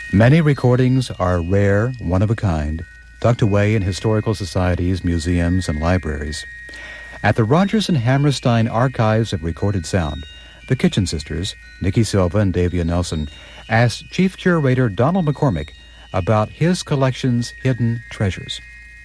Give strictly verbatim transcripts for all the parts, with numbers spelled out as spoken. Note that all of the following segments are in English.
Many recordings are rare, one of a kind, tucked away in historical societies, museums, and libraries. At the Rodgers and Hammerstein Archives of Recorded Sound, the Kitchen Sisters, Nikki Silva and Davia Nelson, asked Chief Curator Donald McCormick about his collection's hidden treasures.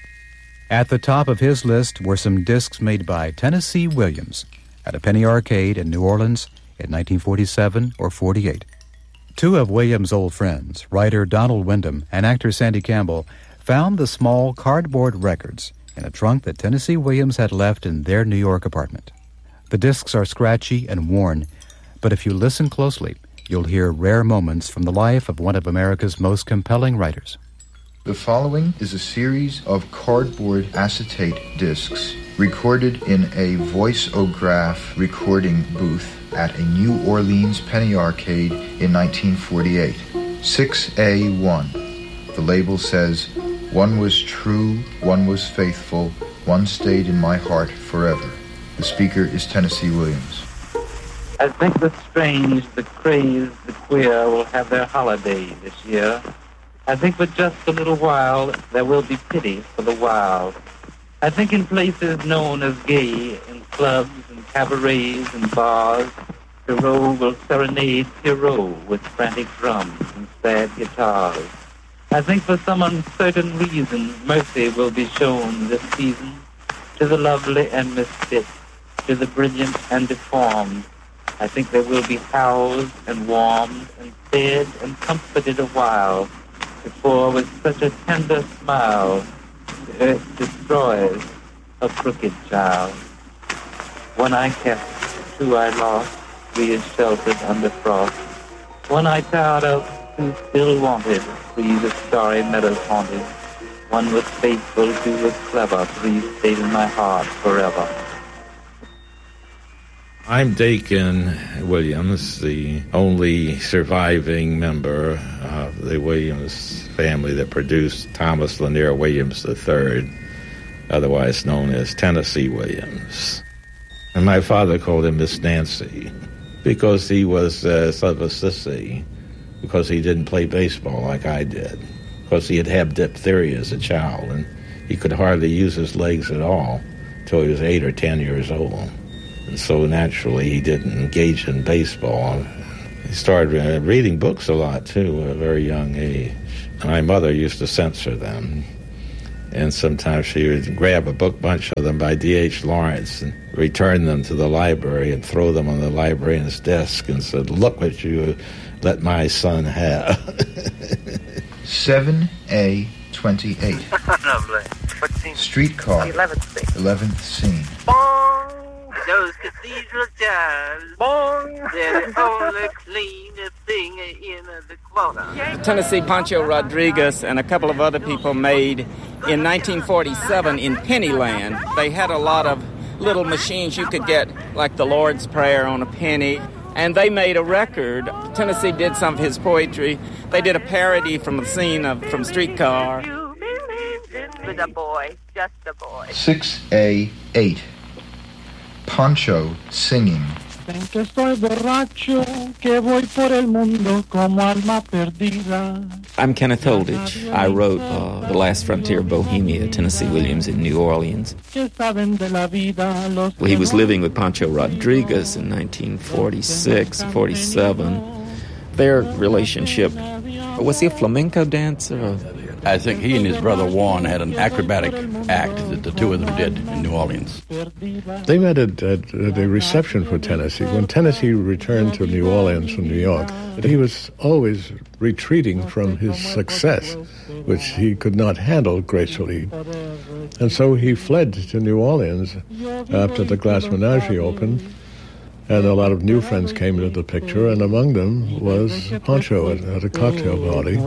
At the top of his list were some discs made by Tennessee Williams at a Penny Arcade in New Orleans in nineteen forty-seven or forty-eight. Two of Williams' old friends, writer Donald Wyndham and actor Sandy Campbell, found the small cardboard records in a trunk that Tennessee Williams had left in their New York apartment. The discs are scratchy and worn, but if you listen closely, you'll hear rare moments from the life of one of America's most compelling writers. The following is a series of cardboard acetate discs recorded in a voice-o-graph recording booth at a New Orleans Penny Arcade in nineteen forty-eight. six A one. The label says, "One was true, one was faithful, one stayed in my heart forever." The speaker is Tennessee Williams. I think the strange, the crazed, the queer will have their holiday this year. I think for just a little while there will be pity for the wild. I think in places known as gay, in clubs and cabarets and bars, Pierrot will serenade Pierrot with frantic drums and sad guitars. I think for some uncertain reason mercy will be shown this season to the lovely and misfit, to the brilliant and deformed. I think they will be housed and warmed and fed and comforted a while before with such a tender smile the earth destroys a crooked child. One I kept, two I lost, three is sheltered under frost. One I tired of, two still wanted, three the starry meadows haunted. One was faithful, two was clever, three stayed in my heart forever. I'm Dakin Williams, the only surviving member of the Williams family that produced Thomas Lanier Williams the third, otherwise known as Tennessee Williams. And my father called him Miss Nancy because he was uh, sort of a sissy, because he didn't play baseball like I did, because he had had diphtheria as a child, and he could hardly use his legs at all until he was eight or ten years old. And so naturally he didn't engage in baseball. He started uh, reading books a lot, too, at a very young age. And my mother used to censor them. And sometimes she would grab a book bunch of them by D H Lawrence and return them to the library and throw them on the librarian's desk and said, "Look what you let my son have." seven A twenty-eight. Lovely. What scene? Streetcar. eleventh scene. eleventh scene. Bong! Those cathedral chimes. Bong! They're the only clean thing in the quarter. Tennessee Pancho Rodriguez and a couple of other people made in nineteen forty-seven in Pennyland. They had a lot of little machines you could get, like the Lord's Prayer on a penny. And they made a record. Tennessee did some of his poetry. They did a parody from the scene of from Streetcar. You believe with a boy, just a boy. six A eight. Pancho singing. Ven que estoy borracho, que voy por el mundo como alma perdida. I'm Kenneth Holditch. I wrote uh, The Last Frontier of Bohemia, Tennessee Williams in New Orleans. Well, he was living with Pancho Rodriguez in nineteen forty-six, forty-seven. Their relationship, was he a flamenco dancer? I think he and his brother Juan had an acrobatic act that the two of them did in New Orleans. They met at, at, at a reception for Tennessee. When Tennessee returned to New Orleans from New York, he was always retreating from his success, which he could not handle gracefully. And so he fled to New Orleans after the Glass Menagerie opened. And a lot of new friends came into the picture, and among them was Pancho at, at a cocktail party.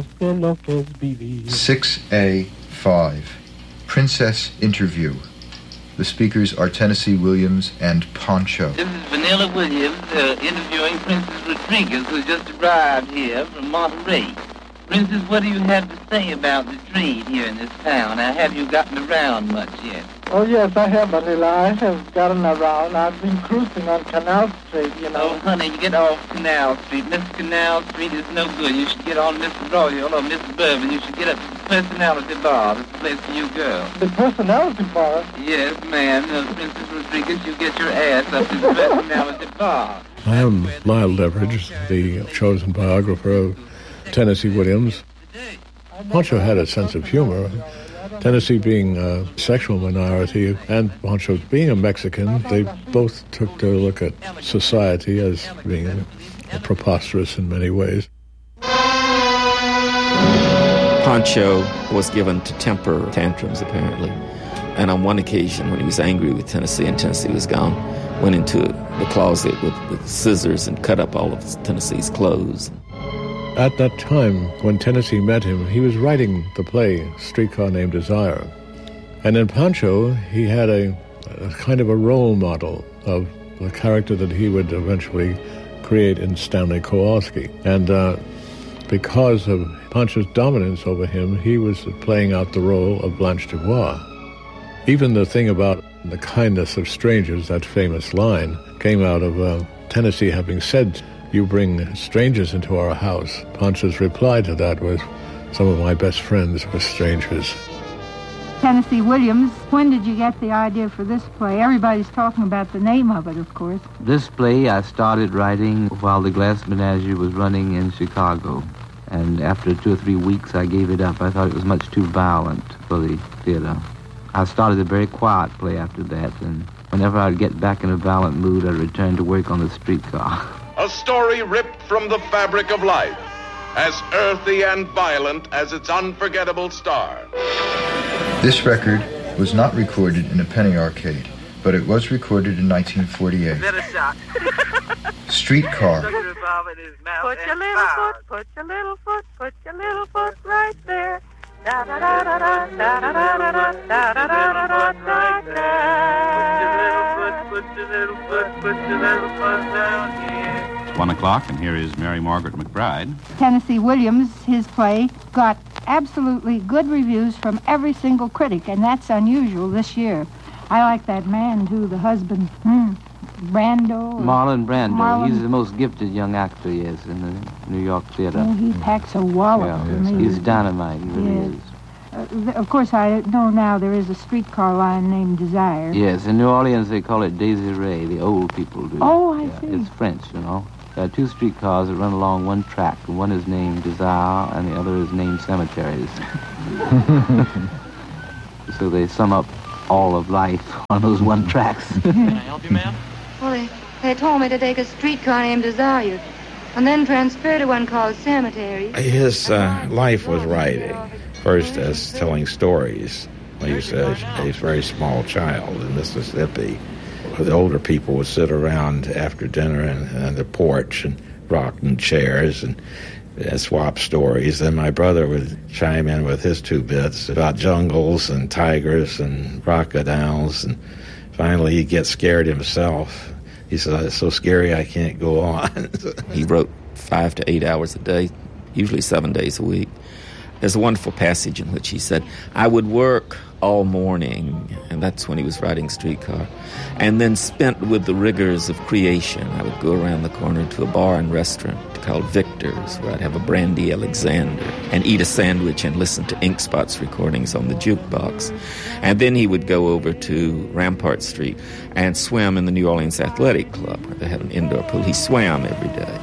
six A five. Princess Interview. The speakers are Tennessee Williams and Pancho. This is Vanilla Williams uh, interviewing Princess Rodriguez, who just arrived here from Monterey. Princess, what do you have to say about the trade here in this town? Now, have you gotten around much yet? Oh, yes, I have, Manila. I have gotten around. I've been cruising on Canal Street, you know. Oh, honey, you get off Canal Street. Miss Canal Street is no good. You should get on Miss Royal or Miss Bourbon. You should get up to the Personality Bar. This is the place for you girls. The Personality Bar? Yes, ma'am. No, Princess Rodriguez, you get your ass up to the Personality Bar. I am Lyle Leverage, the chosen biographer of Tennessee Williams. Pancho had a sense of humor. Tennessee being a sexual minority and Pancho being a Mexican, they both took to look at society as being preposterous in many ways. Pancho was given to temper tantrums, apparently. And on one occasion, when he was angry with Tennessee and Tennessee was gone, went into the closet with, with scissors and cut up all of Tennessee's clothes. At that time, when Tennessee met him, he was writing the play Streetcar Named Desire. And in Pancho, he had a, a kind of a role model of the character that he would eventually create in Stanley Kowalski. And uh, because of Pancho's dominance over him, he was playing out the role of Blanche Dubois. Even the thing about the kindness of strangers, that famous line, came out of uh, Tennessee having said, "You bring strangers into our house." Pancho's reply to that was, "Some of my best friends were strangers." Tennessee Williams, when did you get the idea for this play? Everybody's talking about the name of it, of course. This play I started writing while the Glass Menagerie was running in Chicago. And after two or three weeks, I gave it up. I thought it was much too violent for the theater. I started a very quiet play after that, and whenever I'd get back in a violent mood, I'd return to work on the streetcar. A story ripped from the fabric of life, as earthy and violent as its unforgettable star. This record was not recorded in a penny arcade, but it was recorded in nineteen forty-eight. Is that a shot? Streetcar. Put your little foot, put your little foot, put your little foot right there. Da da da da da da da da da da da da da right there. Put your little foot, put your little foot, put your little foot down here. It's one o'clock, and here is Mary Margaret McBride. Tennessee Williams, his play, got absolutely good reviews from every single critic, and that's unusual this year. I like that man, too, the husband, hmm, Brando. Marlon Brando. Marlon. He's the most gifted young actor, yes, in the New York theater. Oh, he packs a wallop yeah, for yes. me. He's dynamite, he really yes. is. Uh, th- of course, I know now there is a streetcar line named Desire. Yes, in New Orleans they call it Désiré, the old people do. Oh, I yeah, see. It's French, you know. There are two streetcars that run along one track. One is named Desire, and the other is named Cemeteries. So they sum up all of life on those one tracks. Can I help you, ma'am? Well, they, they told me to take a streetcar named Desire, and then transfer to one called Cemetery. His uh, life was writing, first as telling stories. He was a, a very small child in Mississippi. The older people would sit around after dinner on the porch and rocking chairs and uh, swap stories. Then my brother would chime in with his two bits about jungles and tigers and crocodiles. And finally he'd get scared himself. He said, "It's so scary I can't go on." He wrote five to eight hours a day, usually seven days a week. There's a wonderful passage in which he said, "I would work all morning," and that's when he was writing Streetcar, and then spent with the rigors of creation. I would go around the corner to a bar and restaurant called Victor's, where I'd have a brandy Alexander and eat a sandwich and listen to Ink Spot's recordings on the jukebox. And then he would go over to Rampart Street and swim in the New Orleans Athletic Club, where they had an indoor pool. He swam every day.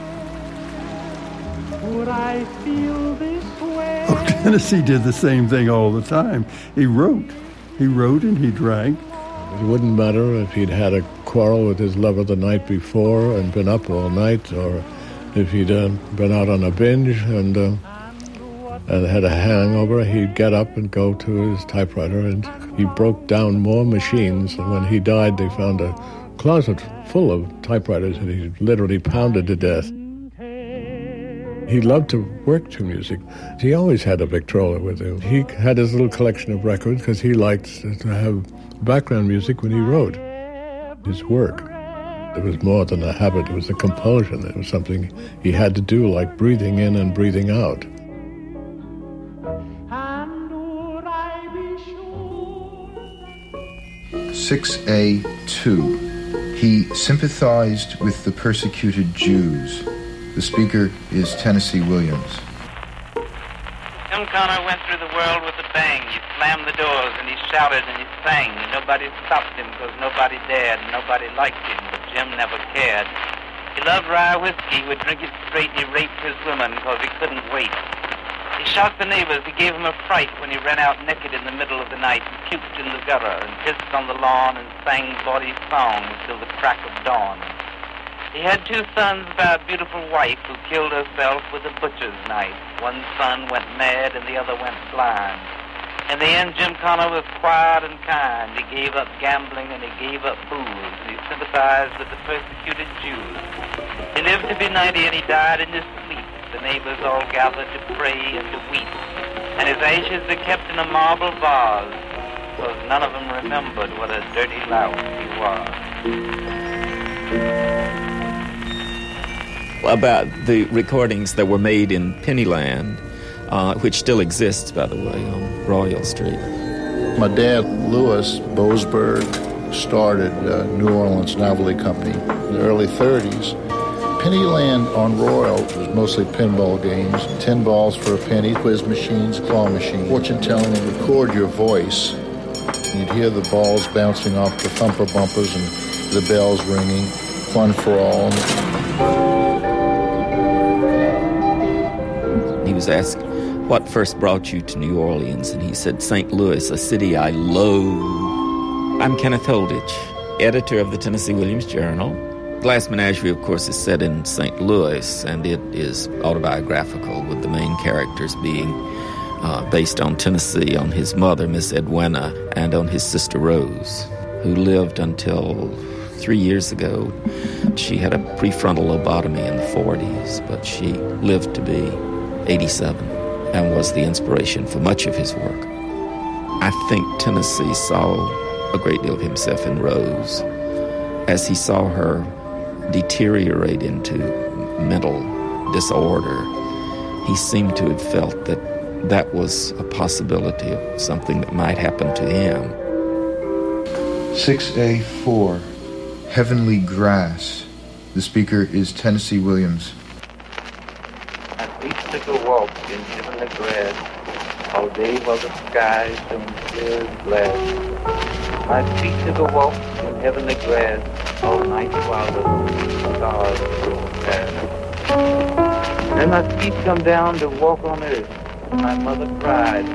Would I feel this way? Oh, Tennessee did the same thing all the time. He wrote. He wrote and he drank. It wouldn't matter if he'd had a quarrel with his lover the night before and been up all night, or if he'd uh, been out on a binge and, uh, and had a hangover. He'd get up and go to his typewriter, and he broke down more machines. And when he died, they found a closet full of typewriters that he literally pounded to death. He loved to work to music. He always had a Victrola with him. He had his little collection of records because he liked to have background music when he wrote his work. It was more than a habit, it was a compulsion. It was something he had to do, like breathing in and breathing out. six A two. He sympathized with the persecuted Jews. The speaker is Tennessee Williams. Jim Connor went through the world with a bang. He slammed the doors and he shouted and he sang. And nobody stopped him because nobody dared and nobody liked him, but Jim never cared. He loved rye whiskey. He would drink it straight and he raped his women because he couldn't wait. He shocked the neighbors. He gave them a fright when he ran out naked in the middle of the night and puked in the gutter and pissed on the lawn and sang bawdy songs till the crack of dawn. He had two sons by a beautiful wife who killed herself with a butcher's knife. One son went mad and the other went blind. In the end, Jim Connor was quiet and kind. He gave up gambling and he gave up booze, and he sympathized with the persecuted Jews. He lived to be ninety and he died in his sleep. The neighbors all gathered to pray and to weep, and his ashes are kept in a marble vase, because none of them remembered what a dirty lout he was. About the recordings that were made in Pennyland, uh, which still exists, by the way, on Royal Street. My dad, Louis Boasberg, started uh, New Orleans Novelty Company in the early thirties. Pennyland on Royal was mostly pinball games, ten balls for a penny, quiz machines, claw machines, fortune telling, and record your voice. You'd hear the balls bouncing off the thumper bumpers and the bells ringing, fun for all. He was asked, what first brought you to New Orleans? And he said, Saint Louis, a city I loathe. I'm Kenneth Holditch, editor of the Tennessee Williams Journal. Glass Menagerie, of course, is set in Saint Louis, and it is autobiographical, with the main characters being uh, based on Tennessee, on his mother, Miss Edwina, and on his sister Rose, who lived until three years ago. She had a prefrontal lobotomy in the forties, but she lived to be eighty-seven and was the inspiration for much of his work. I think Tennessee saw a great deal of himself in Rose as he saw her deteriorate into mental disorder. He seemed to have felt that that was a possibility of something that might happen to him. six A four, Heavenly Grass. The speaker is Tennessee Williams. My feet took a walk in heavenly grass, all day while the sky shone clear as glass. My feet took a walk in heavenly grass, all night while the stars go past. Then my feet come down to walk on earth. My mother cried.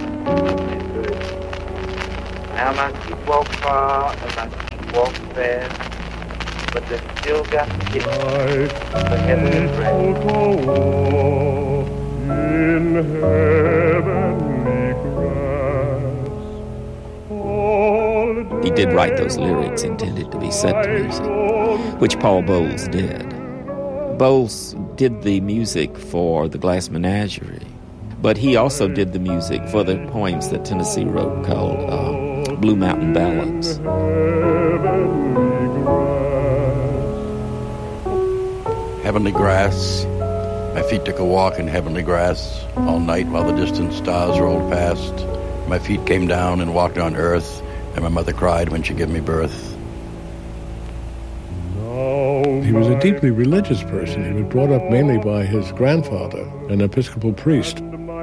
Now my feet walk far and my feet walk fast, but they still got to get the heavenly grass. In heavenly grass. He did write those lyrics intended to be set to music, which Paul Bowles did. Bowles did the music for the Glass Menagerie, but he also did the music for the poems that Tennessee wrote called uh, Blue Mountain Ballads. Heavenly grass. My feet took a walk in heavenly grass all night while the distant stars rolled past. My feet came down and walked on earth, and my mother cried when she gave me birth. He was a deeply religious person. He was brought up mainly by his grandfather, an Episcopal priest.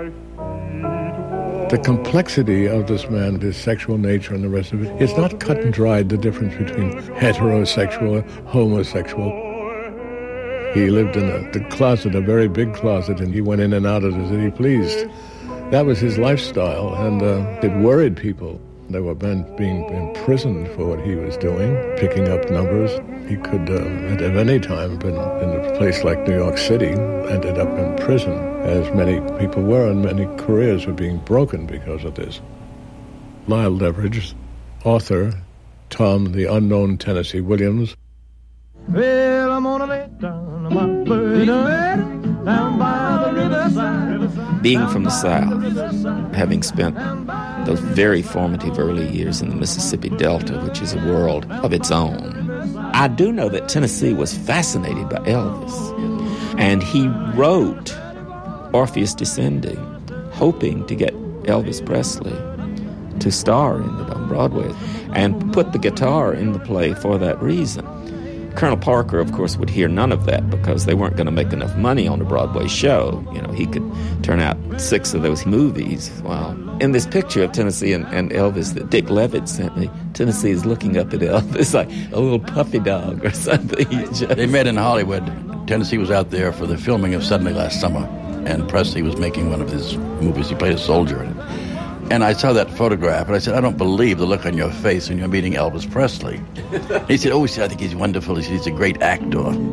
The complexity of this man, his sexual nature and the rest of it, it's not cut and dried, the difference between heterosexual and homosexual. He lived in a, the closet, a very big closet, and he went in and out of it as he pleased. That was his lifestyle, and uh, it worried people. There were men being imprisoned for what he was doing, picking up numbers. He could, uh, at any time, been in a place like New York City, ended up in prison, as many people were, and many careers were being broken because of this. Lyle Leveridge, author, Tom, the unknown Tennessee Williams. Well, I'm gonna lay down my burden down by the riverside. Being from the South, having spent those very formative early years in the Mississippi Delta, which is a world of its own, I do know that Tennessee was fascinated by Elvis. And he wrote Orpheus Descending, hoping to get Elvis Presley to star in it on Broadway, and put the guitar in the play for that reason. Colonel Parker, of course, would hear none of that because they weren't going to make enough money on a Broadway show. You know, he could turn out six of those movies. Wow. In this picture of Tennessee and, and Elvis that Dick Levitt sent me, Tennessee is looking up at Elvis like a little puppy dog or something. Just... They met in Hollywood. Tennessee was out there for the filming of Suddenly Last Summer, and Presley was making one of his movies. He played a soldier in it. And I saw that photograph, and I said, I don't believe the look on your face when you're meeting Elvis Presley. He said, oh, he said, I think he's wonderful. He said, he's a great actor.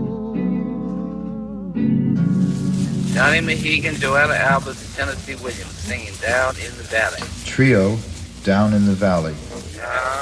Johnny Mahegan, Joella Albert, and Tennessee Williams singing Down in the Valley. Trio, Down in the Valley. Down